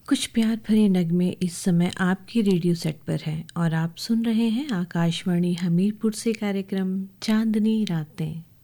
कुछ प्यार भरे नगमे इस समय आपकी रेडियो सेट पर हैं और आप सुन रहे हैं आकाशवाणी हमीरपुर से कार्यक्रम चांदनी रातें।